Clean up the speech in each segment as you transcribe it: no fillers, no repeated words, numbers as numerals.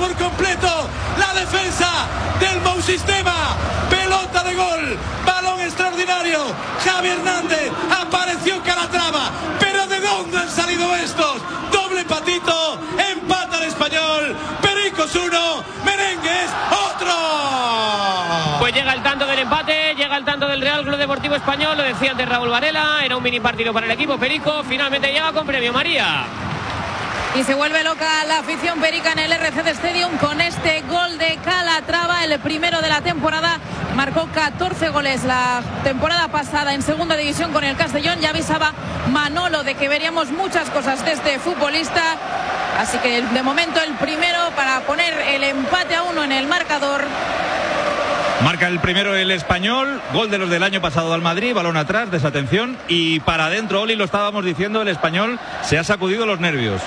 por completo la defensa del Mou Sistema. Pelota de gol, balón extraordinario. Javi Hernández, apareció Calatrava, pero ¿de dónde han salido estos? Doble patito, empata el Español. Pericos 1, Merengues otro. Pues llega el tanto del empate, llega el tanto del Real Club Deportivo Español, lo decía antes Raúl Varela, era un mini partido para el equipo perico, finalmente llega con premio, María. Y se vuelve loca la afición perica en el RCD Stadium con este gol de Calatrava, el primero de la temporada. Marcó 14 goles la temporada pasada en segunda división con el Castellón. Ya avisaba Manolo de que veríamos muchas cosas de este futbolista. Así que de momento el primero para poner el empate a 1 en el marcador. Marca el primero el Español, gol de los del año pasado al Madrid, balón atrás, desatención y para adentro, Oli, lo estábamos diciendo, el Español se ha sacudido los nervios.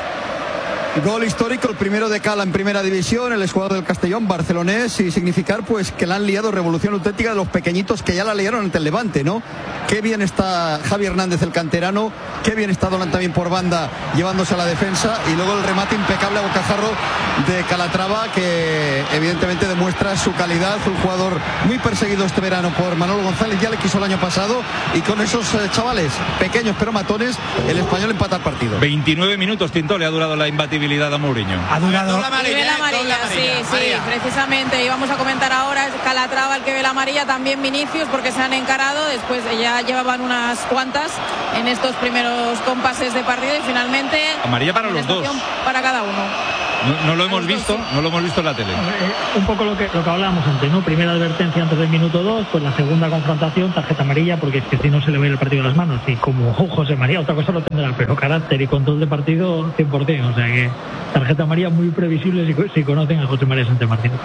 Gol histórico, el primero de Cala en primera división, el exjugador del Castellón, barcelonés, y significar pues que la han liado, revolución auténtica de los pequeñitos que ya la liaron ante el Levante, ¿no? Qué bien está Javi Hernández, el canterano, qué bien está Dolan también por banda, llevándose a la defensa, y luego el remate impecable a bocajarro de Calatrava, que evidentemente demuestra su calidad, un jugador muy perseguido este verano por Manolo González, ya le quiso el año pasado, y con esos chavales pequeños pero matones, el Español empata el partido. 29 minutos, Tinto, le ha durado la imbatibilidad a Mourinho. Ha durado la amarilla, sí, precisamente. Y vamos a comentar ahora, Calatrava el que ve la amarilla, también Vinicius, porque se han encarado, después ya llevaban unas cuantas en estos primeros compases de partido y finalmente amarilla para los dos, para cada uno. No lo hemos visto, no lo hemos visto en la tele. Un poco lo que hablábamos antes, ¿no? Primera advertencia antes del minuto 2, pues la segunda confrontación, tarjeta amarilla, porque es que si no se le ve el partido de las manos. Y como José María, otra cosa lo tendrá, pero carácter y control de partido 100%. O sea que tarjeta amarilla muy previsible si conocen a José María Sánchez Martín.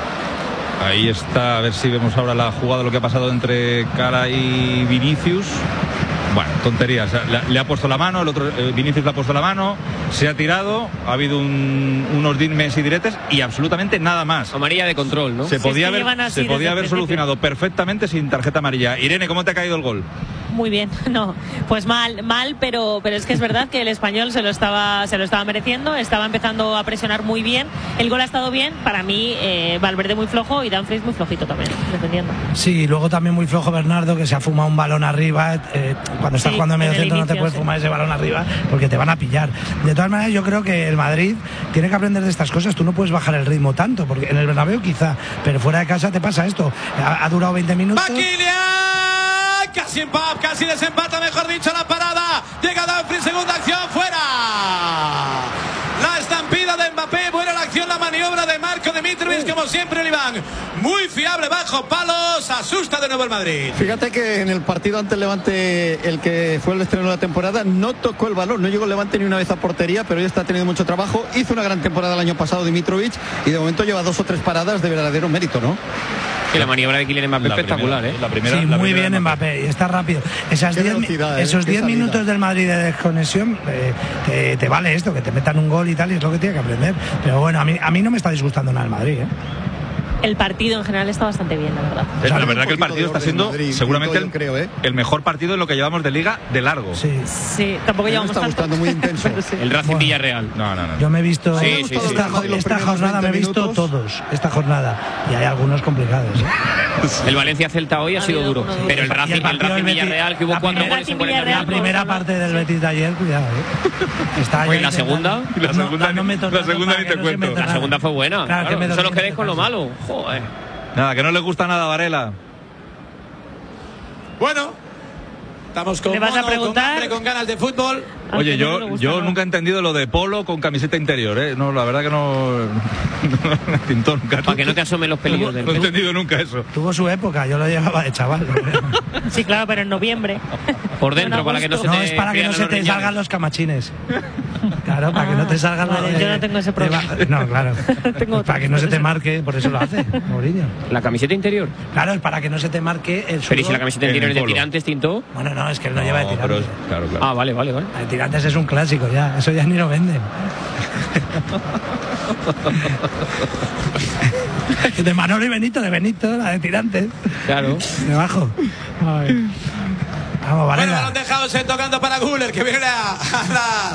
Ahí está, a ver si vemos ahora la jugada, lo que ha pasado entre Cala y Vinicius. Bueno, tonterías, le ha puesto la mano, el otro Vinicius le ha puesto la mano, se ha tirado, ha habido unos dimes y diretes y absolutamente nada más. Amarilla de control, ¿no? Se podía haber solucionado perfectamente sin tarjeta amarilla. Irene, ¿cómo te ha caído el gol? Muy bien, no, pues mal, pero es que es verdad que el Español se lo estaba mereciendo, estaba empezando a presionar muy bien, el gol ha estado bien, para mí Valverde muy flojo y Dumfries muy flojito también, defendiendo. Sí, luego también muy flojo Bernardo, que se ha fumado un balón arriba, cuando estás jugando en medio centro no te puedes fumar ese balón arriba porque te van a pillar. De todas maneras, yo creo que el Madrid tiene que aprender de estas cosas, tú no puedes bajar el ritmo tanto, porque en el Bernabéu quizá, pero fuera de casa te pasa esto, ha durado 20 minutos. Casi desempata, mejor dicho, la parada. Llega Dumfries, segunda acción, fuera. La estampida de Mbappé, buena la acción, la maniobra de Marco Dimitrovic, como siempre, Oliván. Muy fiable bajo palos, asusta de nuevo el Madrid. Fíjate que en el partido ante el Levante, el que fue el estreno de la temporada, no tocó el balón, no llegó el Levante ni una vez a portería, pero ya está teniendo mucho trabajo. Hizo una gran temporada el año pasado Dimitrovic y de momento lleva 2 o 3 paradas de verdadero mérito, ¿no? Y la maniobra de Kylian Mbappé espectacular, ¿eh? Sí, muy bien Mbappé, y está rápido. Esos 10 minutos del Madrid de desconexión, te vale esto, que te metan un gol y tal, y es lo que tiene que aprender. Pero bueno, a mí no me está disgustando nada el Madrid, ¿eh? El partido en general está bastante bien, la verdad. La verdad que el partido está siendo Madrid, seguramente el mejor partido en lo que llevamos de liga de largo. Sí, tampoco llevamos tanto. Está gustando muy intenso. El Racing Villarreal. No. Yo me he visto esta jornada, me he visto todos esta jornada y hay algunos complicados, ¿eh? El Valencia Celta hoy ha sido duro, pero el Racing Villarreal, que hubo 4 goles en 40 minutos. La primera parte del Betis de ayer, cuidado, ¿eh? Pues la segunda. La segunda ni te cuento. La segunda fue buena. Claro, eso os quedéis con lo malo. Joder. Nada, que no le gusta nada, Varela. Bueno, estamos con ¿Le vas a preguntar? con ganas de fútbol. Oye, yo nunca he entendido lo de polo con camiseta interior, ¿eh? No, la verdad que no tintó nunca. Para que no te asomen los pelillos del No he entendido nunca eso. Tuvo su época, yo lo llevaba de chaval. Sí, claro, pero en noviembre. Por dentro, para que no se te... No, es para que no se te salgan los camachines. Claro, para que no te salgan los... Yo no tengo ese problema. No, claro. Para que no se te marque, por eso lo hace Mourinho. ¿La camiseta interior? Claro, es para que no se te marque el sudor. Pero ¿y si la camiseta interior es de tirantes, Tinto? Bueno, no, es que él no lleva de tirantes. Claro. Ah, vale. El tirantes es un clásico ya, eso ya ni lo venden. De Manolo y Benito, la de tirantes. Claro. Debajo. Vamos, Varela. Bueno, balón dejado, tocando para Güler, que viene a la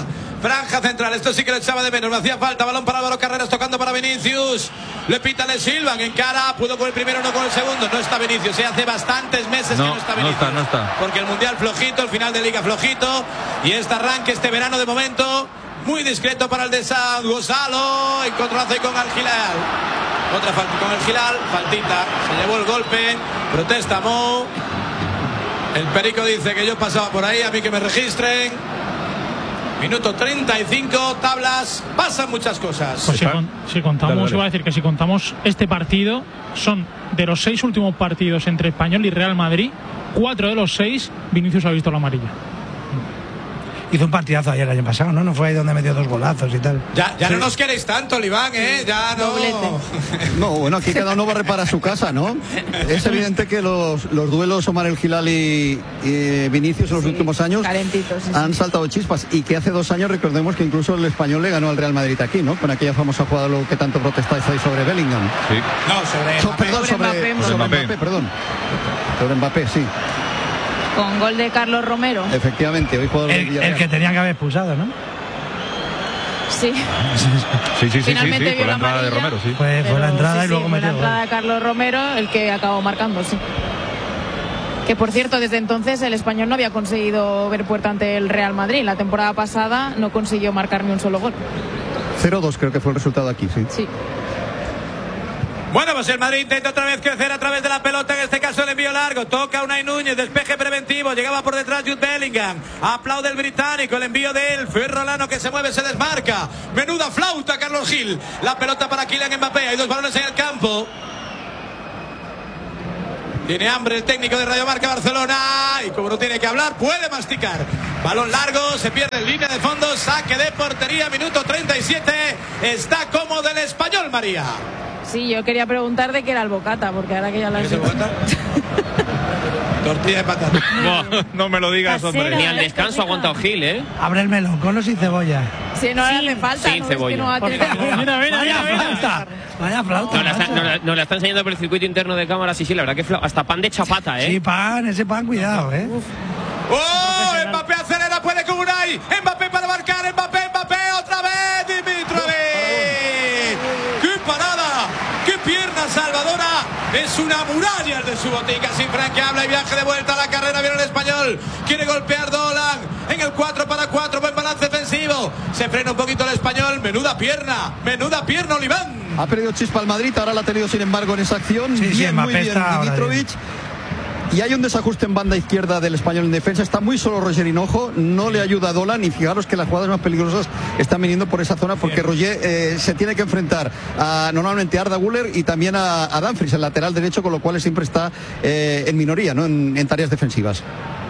franja central. Esto sí que lo echaba de menos. Me hacía falta. Balón para Álvaro Carreras, tocando para Vinicius. Le pita, le silban. En cara, pudo con el primero, no con el segundo. No está Vinicius. Hace bastantes meses que no está Vinicius. No está. Porque el Mundial flojito, el final de Liga flojito. Y este arranque, este verano de momento, muy discreto para el de San Gonzalo. Encontronazo con el Gilal. Otra falta con el Gilal. Faltita. Se llevó el golpe. Protesta Mo. El Perico dice que yo pasaba por ahí, a mí que me registren. Minuto 35, tablas, pasan muchas cosas. Pues si contamos, iba a decir que si contamos este partido, son de los 6 últimos partidos entre Español y Real Madrid, 4 de los 6 Vinicius ha visto la amarilla. Hizo un partidazo ayer el año pasado, ¿no? No fue ahí donde metió 2 golazos y tal. Ya sí. No nos queréis tanto, Oliván, ¿eh? Ya no. No, bueno, aquí cada uno va a reparar su casa, ¿no? Es evidente que los duelos Omar El Gilal y Vinicius en los últimos años han saltado chispas. Y que hace 2 años, recordemos que incluso el Español le ganó al Real Madrid aquí, ¿no? Con aquella famosa jugada lo que tanto protestáis ahí sobre Bellingham. Sí. No, sobre Mbappé, perdón. Sobre Mbappé, sí. Con gol de Carlos Romero. Efectivamente, hoy jugador del Villarreal. El que tenían que haber expulsado, ¿no? Sí. Finalmente vio la entrada de Romero, sí. Fue la entrada y luego metió. La entrada de Carlos Romero, el que acabó marcando, sí. Que por cierto, desde entonces el Español no había conseguido ver puerta ante el Real Madrid. La temporada pasada no consiguió marcar ni un solo gol. 0-2 creo que fue el resultado aquí, sí. Sí. Bueno, pues el Madrid intenta otra vez crecer a través de la pelota, en este caso el envío largo, toca Unai Núñez, despeje preventivo, llegaba por detrás Jude Bellingham, aplaude el británico, el envío de él, Ferrolano que se mueve, se desmarca, menuda flauta Carlos Gil, la pelota para Kylian Mbappé, hay 2 balones en el campo. Tiene hambre el técnico de Radio Marca Barcelona y como no tiene que hablar, puede masticar. Balón largo, se pierde en línea de fondo, saque de portería, minuto 37, está cómodo el Español, María. Sí, yo quería preguntar de qué era el bocata, porque ahora que ya la ¿Qué es el bocata? Tortilla de patata. No me lo digas, hombre. Ni al descanso ha aguantado Gil, ¿eh? Abre el melón, con o sin cebolla. Sí, no le hace falta. Sin cebolla. Vaya flauta. Nos la está enseñando por el circuito interno de cámaras. Sí, la verdad que hasta pan de chapata, ¿eh? Sí, ese pan, cuidado, ¿eh? ¡Oh! Mbappé acelera, puede con Unai. Mbappé para marcar, Mbappé, otra vez, Dimitrovic. ¡Qué parada! ¡Qué pierna salvadora! Es una muralla el de su botica, sin franqueable y viaje de vuelta a la carrera, viene el Español. Quiere golpear Dolan en el 4-4, buen balance defensivo. Se frena un poquito el Español, menuda pierna, Oliván. Ha perdido chispa el Madrid, ahora la ha tenido sin embargo en esa acción. Sí, muy bien Dimitrovic. Y hay un desajuste en banda izquierda del Español en defensa. Está muy solo Roger Hinojo, no le ayuda a Dolan. Y fijaros que las jugadas más peligrosas están viniendo por esa zona porque Roger se tiene que enfrentar normalmente a Arda Güler y también a Dumfries, el lateral derecho, con lo cual siempre está en minoría, ¿no? en tareas defensivas.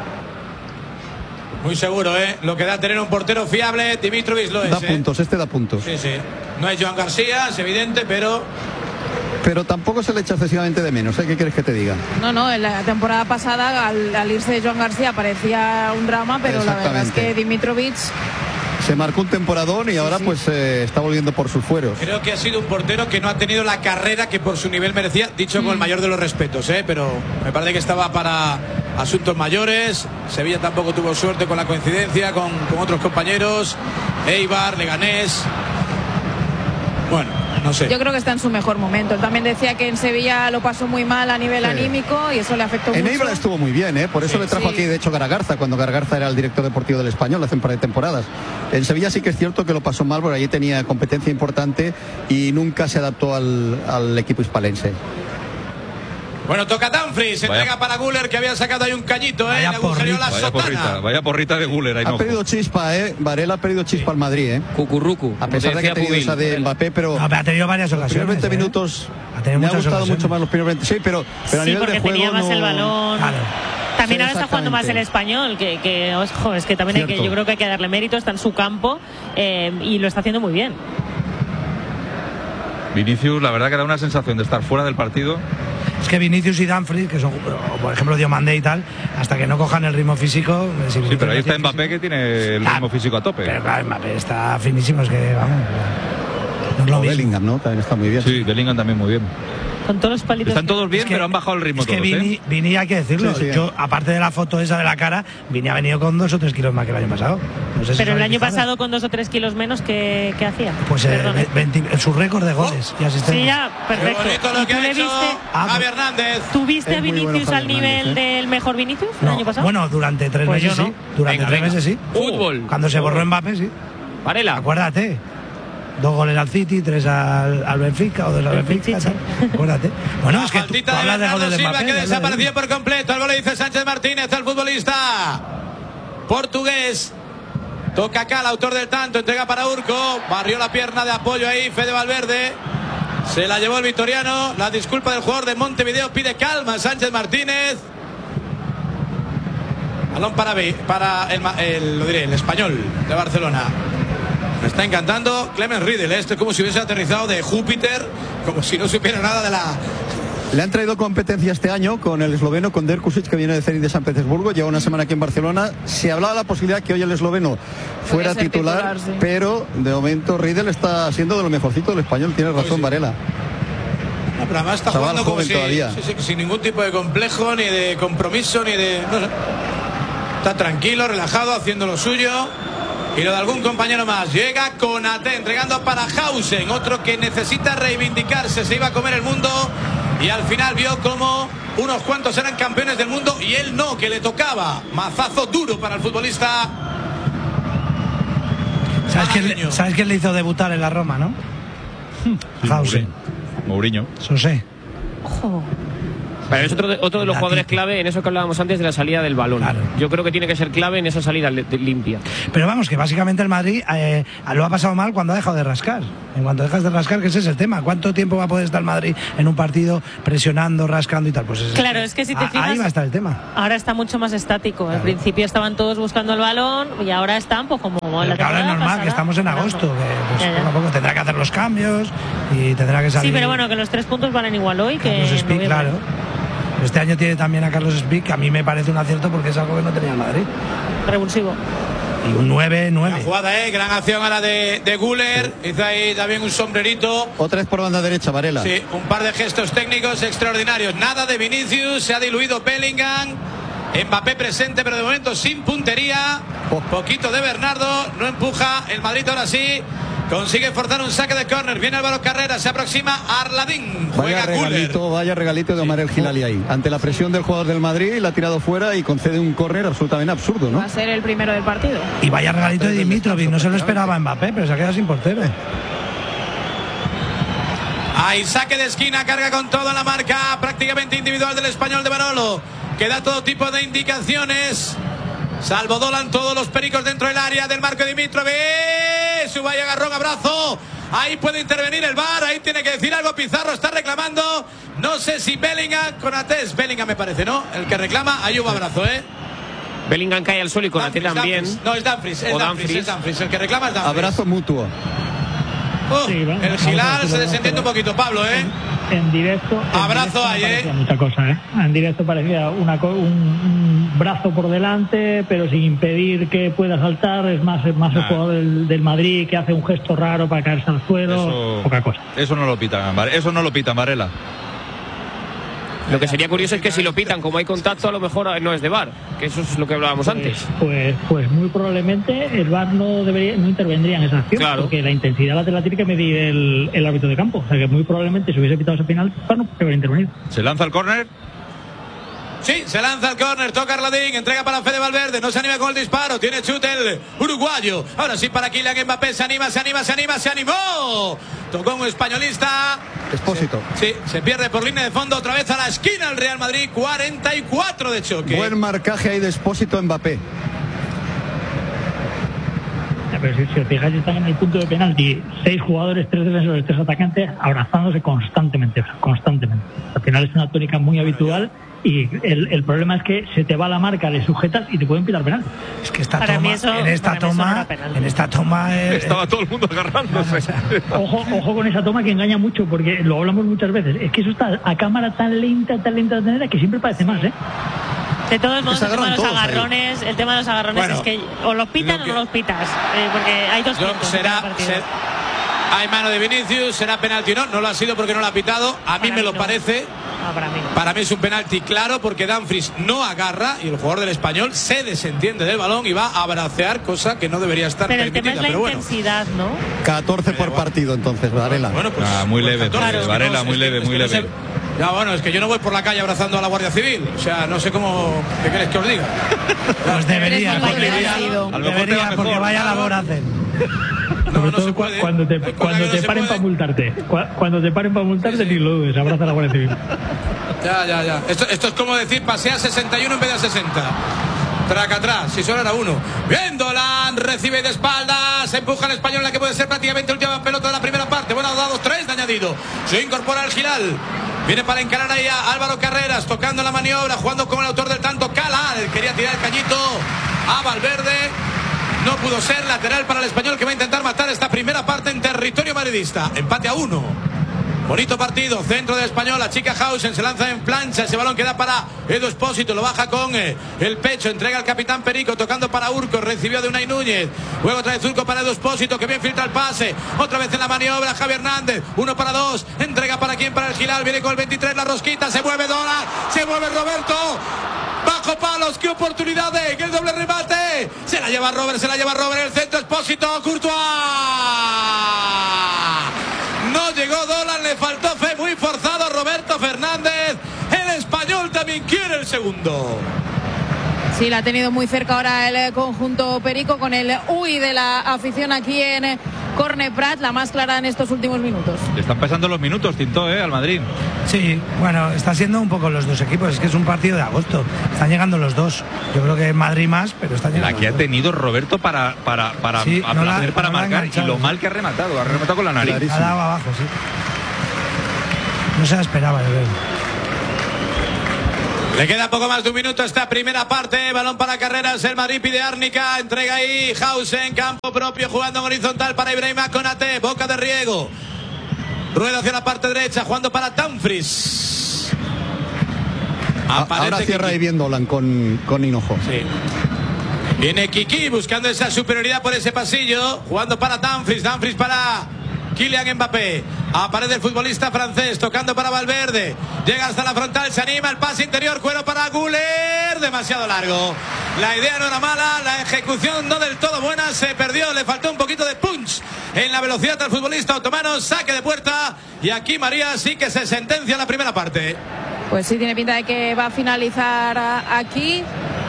Muy seguro, ¿eh? Lo que da tener un portero fiable, Dimitrovic lo es. Da puntos, da puntos. Sí. No es Joan García, es evidente, pero tampoco se le echa excesivamente de menos, ¿eh? ¿Qué quieres que te diga? No, en la temporada pasada al irse de Joan García parecía un drama, pero la verdad es que Dimitrovic se marcó un temporadón y ahora pues está volviendo por sus fueros. Creo que ha sido un portero que no ha tenido la carrera que por su nivel merecía, dicho con el mayor de los respetos, pero me parece que estaba para asuntos mayores. Sevilla tampoco tuvo suerte con la coincidencia con otros compañeros, Eibar, Leganés. Bueno, no sé. Yo creo que está en su mejor momento. Él también decía que en Sevilla lo pasó muy mal a nivel anímico y eso le afectó mucho. En Eibar estuvo muy bien, por eso le trajo aquí de hecho Garagarza, cuando Garagarza era el director deportivo del Español hace un par de temporadas. En Sevilla sí que es cierto que lo pasó mal porque allí tenía competencia importante y nunca se adaptó al equipo hispalense. Bueno, toca Dumfries, se entrega para Güler, que había sacado ahí un cañito, le agujerió la sotana. Vaya porrita de Güler ahí. Ha perdido chispa, Varela ha perdido chispa al Madrid, Cucurrucu. A pesar de que ha tenido esa de Mbappé, pero ha tenido varias ocasiones. Los primeros 20 minutos me ha gustado mucho más los primeros 20. Sí, pero a nivel de juego tenía más el balón. Claro. También ahora está jugando más el Español, que ojo, es que también yo creo que hay que darle mérito, está en su campo y lo está haciendo muy bien. Vinicius, la verdad que da una sensación de estar fuera del partido. Es que Vinicius y Dumfries, que son, por ejemplo, Diomandé y tal, hasta que no cojan el ritmo físico. Sí, pero ahí está Mbappé, que tiene el ritmo físico a tope. Pero claro, Mbappé está finísimo, es que vamos. No es lo mismo. Bellingham, ¿no? También está muy bien. Sí, Bellingham también muy bien. Con todos los palitos. Están todos bien, pero han bajado el ritmo es que todos. Vini, hay que decirlo. Sí. Yo, aparte de la foto esa de la cara, Vini ha venido con 2 o 3 kilos más que el año pasado. No sé si pero el año fijado. pasado con 2 o 3 kilos menos que hacía. Pues su récord de goles y asistencias. Sí, ya, perfecto. Qué bonito lo ¿Y que tú ha le hecho viste? Javi Hernández. ¿Tú viste Es a muy bueno Vinicius Javi al nivel Hernández, del mejor Vinicius el año pasado? Bueno, durante 3 Pues meses yo no. sí. Durante 3 meses sí. Fútbol. Cuando se borró Mbappé, sí. Varela. Acuérdate. 2 goles al City, 3 al Benfica o 2 al Benfica. Tal. Acuérdate. Bueno, La es que tú faltita de hablas de Bernardo goles de Silva Mbappé. que hablas de- desapareció por completo. El gol le dice Sánchez Martínez, el futbolista portugués. Toca acá el autor del tanto, entrega para Urco. Barrió la pierna de apoyo ahí Fede Valverde. Se la llevó el vitoriano. La disculpa del jugador de Montevideo, pide calma Sánchez Martínez. Balón para el español de Barcelona. Me está encantando Clemens Riedel. Esto es como si hubiese aterrizado de Júpiter, como si no supiera nada de la... Le han traído competencia este año con el esloveno, con Derkusic, que viene de Zenit de San Petersburgo. Lleva una semana aquí en Barcelona. Se hablaba de la posibilidad que hoy el esloveno fuera ser titular, sí. pero de momento Riedel está siendo de lo mejorcito del español. Tiene razón, sí. Varela. No, pero además está Chaval jugando como joven todavía. sin ningún tipo de complejo, ni de compromiso, ni de... No sé. Está tranquilo, relajado, haciendo lo suyo. Y lo de algún compañero más. Llega Konaté, entregando para Hausen, otro que necesita reivindicarse. Se iba a comer el mundo y al final vio como unos cuantos eran campeones del mundo y él no, que le tocaba. Mazazo duro para el futbolista. ¿Sabes quién le hizo debutar en la Roma, no? Hausen. Mourinho. Sosé. Ojo. Pero es otro de los La jugadores Titi. clave en eso que hablábamos antes de la salida del balón. Claro. Yo creo que tiene que ser clave en esa salida limpia. Pero vamos, que básicamente el Madrid lo ha pasado mal cuando ha dejado de rascar. En cuanto dejas de rascar, que ese es el tema. ¿Cuánto tiempo va a poder estar el Madrid en un partido presionando, rascando y tal? Pues Claro, es que si te fijas, ahí va a estar el tema. ahora está mucho más estático. Al principio estaban todos buscando el balón y ahora están pues como en la Pero que ahora es temporada normal, pasada, que estamos en ganando. agosto, que pues, Ya, ya. poco a poco tendrá que hacer los cambios y tendrá que salir. Sí, pero bueno, que los 3 puntos valen igual hoy que Carlos en Spic, noviembre. claro. Este año tiene también a Carlos Spic, que a mí me parece un acierto porque es algo que no tenía el Madrid. Revulsivo. Y un 9-9. La jugada, gran acción ahora de Güler. Hizo ahí también un sombrerito. Otra vez por banda derecha, Varela. Sí, un par de gestos técnicos extraordinarios. Nada de Vinicius, se ha diluido Bellingham. Mbappé presente, pero de momento sin puntería. Poquito de Bernardo, no empuja. El Madrid ahora sí consigue forzar un saque de córner. Viene Álvaro Carrera, se aproxima Arladín. Juega Güler. Vaya regalito de Omar El Hilali ahí. Ante la presión del jugador del Madrid, la ha tirado fuera y concede un córner absolutamente absurdo, ¿no? Va a ser el primero del partido. Y vaya regalito de Dimitrovic, no se lo esperaba Mbappé, pero se ha quedado sin portero. Ahí saque de esquina, carga con todo en la marca prácticamente individual del español de Barolo, que da todo tipo de indicaciones. Salvo Dolan, todos los pericos dentro del área del marco de Dimitrovic. Subay agarrón, abrazo. Ahí puede intervenir el VAR, ahí tiene que decir algo Pizarro, está reclamando. No sé si Bellingham, Konaté es Bellingham me parece, ¿no? El que reclama, ahí hubo abrazo, ¿eh? Bellingham cae al suelo y Konaté también. No, es Dumfries, O Dumfries. el que reclama es Dumfries. Abrazo mutuo. Sí, vamos, El Gilal vamos, se desentiende un poquito, Pablo, ¿eh? En directo. Abrazo no ahí, parecía mucha cosa, ¿eh? En directo parecía un brazo por delante, pero sin impedir que pueda saltar. Es más el jugador del Madrid que hace un gesto raro para caerse al suelo. Poca cosa. Eso no lo pitan, Varela. Lo que sería curioso es que si lo pitan, como hay contacto, a lo mejor no es de VAR, que eso es lo que hablábamos antes. Pues muy probablemente el VAR no intervendría en esa acción, Claro. porque la intensidad lateral tiene que medir el árbitro de campo. O sea que muy probablemente si hubiese pitado ese penal, el VAR no podría intervenir. Se lanza el córner. Sí, se lanza el córner, toca Arladín, entrega para Fede Valverde, no se anima con el disparo, tiene chute el uruguayo. Ahora sí para Kylian Mbappé, se animó. Tocó un españolista. Expósito. Sí, se pierde por línea de fondo, otra vez a la esquina el Real Madrid, 44 de choque. Buen marcaje ahí de Expósito Mbappé. Pero si os fijáis, están en el punto de penalti 6 jugadores, 3 defensores, 3 atacantes abrazándose constantemente. Al final es una tónica muy habitual y el problema es que se te va la marca, le sujetas y te pueden pitar penal. Es que en esta toma estaba todo el mundo agarrándose. Ojo con esa toma que engaña mucho, porque lo hablamos muchas veces. Es que eso está a cámara tan lenta de manera que siempre parece más, ¿eh? De todos modos, Se el tema de los agarran todos agarrones, Bueno, es que o los pitan o no los pitas, porque hay dos tiempos. Hay mano de Vinicius, será penalti. No lo ha sido porque no lo ha pitado. A mí me lo parece. Para mí es un penalti claro porque Dumfries no agarra y el jugador del Español se desentiende del balón y va a bracear, cosa que no debería estar permitida. Pero el tema es la intensidad, ¿no? 14 por partido entonces, Varela. Bueno, pues, muy leve, 14, Varela, no, muy leve. Ya, bueno, es que yo no voy por la calle abrazando a la Guardia Civil. O sea, no sé cómo. ¿Qué queréis que os diga? Pues debería, porque vaya labor hacen. No se puede. Cuando te paren para multarte. Cuando te paren para multarte, ni lo dudes, abraza a la Guardia Civil. Ya. Esto es como decir, pasea 61 en vez de 60. Traca atrás, si solo era uno. Bien, Dolan recibe de espaldas, empuja al Español en la que puede ser prácticamente última pelota de la primera parte. Bueno, ha dado 3 de añadido. Se incorpora al Gilal. Viene para encarar ahí a Álvaro Carreras, tocando la maniobra, jugando con el autor del tanto, Cala. Quería tirar el cañito a Valverde. No pudo ser, lateral para el Español que va a intentar matar esta primera parte en territorio madridista. Empate a 1. Bonito partido, centro del Español, la chica Hausen se lanza en plancha, ese balón que da para Edu Espósito, lo baja con el pecho, entrega al capitán Perico, tocando para Urco, recibió de Unai Núñez, luego trae Zurco para Edu Espósito, que bien filtra el pase, otra vez en la maniobra, Javi Hernández, 1 para 2, entrega para quién, para el Gilal, viene con el 23, la rosquita, se mueve Dolan, se mueve Roberto, bajo palos, qué oportunidad de el doble remate, se la lleva Robert, el centro Espósito, Courtois. No llegó Dolan, le faltó fe, muy forzado Roberto Fernández. El Español también quiere el segundo. Sí, la ha tenido muy cerca ahora el conjunto Perico con el UI de la afición aquí en Corne Prat, la más clara en estos últimos minutos. Le están pasando los minutos, Tintó, al Madrid. Sí, bueno, está siendo un poco los dos equipos, es que es un partido de agosto, están llegando los dos. Yo creo que Madrid más, pero están llegando. La que ha tenido Roberto para marcar, y lo mal que ha rematado con la nariz. Ha dado abajo, sí. No se la esperaba, yo creo. Le queda poco más de un minuto a esta primera parte. Balón para Carreras. El Madrid pide Árnica. Entrega ahí Hausen. Campo propio jugando en horizontal para Ibrahima Konate. Boca de riego. Rueda hacia la parte derecha. Jugando para Dumfries. Ahora cierra ahí bien Dolan con Hinojo. Sí. Viene Kiki buscando esa superioridad por ese pasillo. Jugando para Dumfries. Dumfries para Kylian Mbappé. Aparece el futbolista francés tocando para Valverde. Llega hasta la frontal, se anima, el pase interior, cuero para Güler. Demasiado largo. La idea no era mala, la ejecución no del todo buena, se perdió, le faltó un poquito de punch en la velocidad al futbolista otomano. Saque de puerta y aquí María sí que se sentencia la primera parte. Pues sí, tiene pinta de que va a finalizar aquí.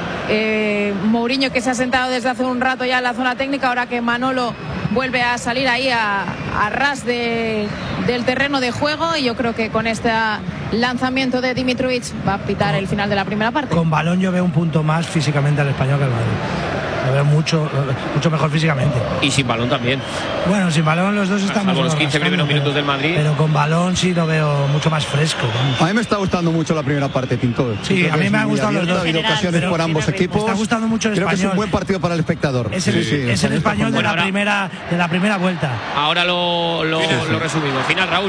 Mourinho, que se ha sentado desde hace un rato ya en la zona técnica, ahora que Manolo vuelve a salir ahí a ras del terreno de juego, y yo creo que con este lanzamiento de Dimitrovic va a pitar el final de la primera parte. Con balón yo veo un punto más físicamente al Español que al Madrid. Lo veo mucho mejor físicamente. Y sin balón también. Bueno, sin balón los dos estamos. Los 15 primeros minutos del Madrid. Pero con balón sí lo veo mucho más fresco. Vamos. A mí me está gustando mucho la primera parte, Tinto. Sí, a mí me ha gustado los dos. Ha habido ocasiones por ambos equipos. Me está gustando mucho el Creo Español. que es un buen partido para el espectador. Es el Español de la primera vuelta. Ahora lo resumimos. Final, Raúl.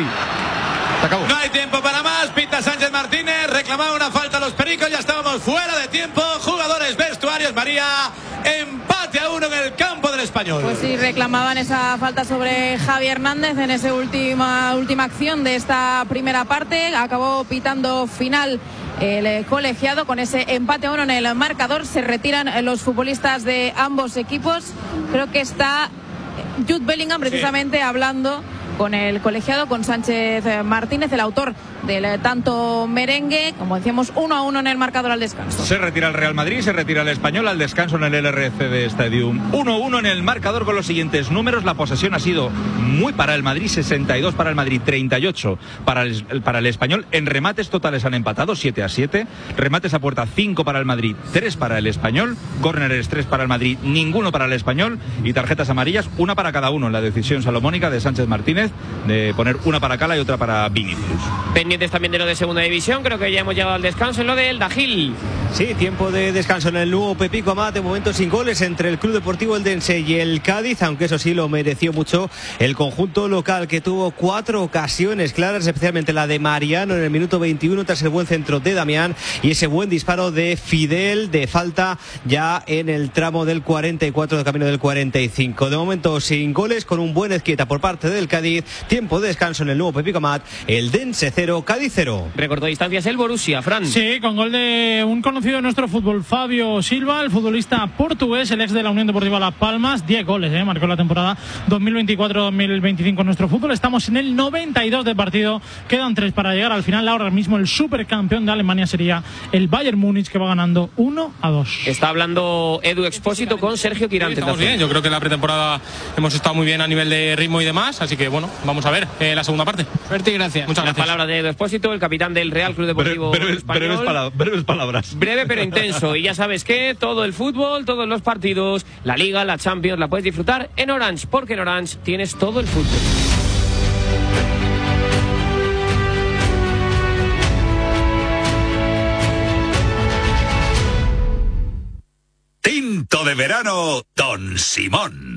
No hay tiempo para más. Pita Sánchez Martínez. Reclamaba una falta a los Pericos. Ya estábamos fuera de tiempo. Jugadores, vestuarios, María. Empate a 1 en el campo del Español. Pues sí, reclamaban esa falta sobre Javi Hernández en esa última acción de esta primera parte. Acabó pitando final el colegiado con ese empate a 1 en el marcador. Se retiran los futbolistas de ambos equipos. Creo que está Jude Bellingham precisamente hablando con el colegiado, con Sánchez Martínez, el autor del tanto merengue. Como decíamos, 1-1 en el marcador al descanso. Se retira el Real Madrid, se retira el Español al descanso en el LRCD Stadium. 1-1 en el marcador con los siguientes números. La posesión ha sido muy para el Madrid, 62 para el Madrid, 38 para el Español. En remates totales han empatado 7-7. Remates a puerta 5 para el Madrid, 3 para el Español. Córneres 3 para el Madrid, ninguno para el Español. Y tarjetas amarillas, una para cada uno en la decisión salomónica de Sánchez Martínez. Martínez de poner una para Cala y otra para Vinicius. Pendientes también de lo de segunda división, creo que ya hemos llegado al descanso en lo del Dajil. Sí, tiempo de descanso en el nuevo Pepico Amat, de momento sin goles entre el Club Deportivo Eldense y el Cádiz, aunque eso sí lo mereció mucho el conjunto local, que tuvo 4 ocasiones claras, especialmente la de Mariano en el minuto 21 tras el buen centro de Damián y ese buen disparo de Fidel de falta ya en el tramo del 44 de camino del 45. De momento sin goles, con un buen Ezquieta por parte del Cádiz. Tiempo de descanso en el nuevo Pepico Amat, Eldense 0, Cádiz 0. Recortó distancias el Borussia, Fran. Sí, con gol de un conocido de nuestro fútbol, Fabio Silva, el futbolista portugués, el ex de la Unión Deportiva Las Palmas. 10 goles, marcó la temporada 2024-2025 en nuestro fútbol. Estamos en el 92 de partido, quedan 3 para llegar al final. Ahora mismo el supercampeón de Alemania sería el Bayern Múnich, que va ganando 1-2. Está hablando Edu Expósito con Sergio Quirante. Sí, estamos bien, yo creo que la pretemporada hemos estado muy bien a nivel de ritmo y demás, así que bueno, vamos a ver la segunda parte. Suerte y gracias. Muchas gracias. La palabra de Edu Expósito, el capitán del Real Club Deportivo Español. Breves palabras. Breve pero intenso. Y ya sabes que todo el fútbol, todos los partidos, la Liga, la Champions, la puedes disfrutar en Orange, porque en Orange tienes todo el fútbol. Tinto de verano, Don Simón.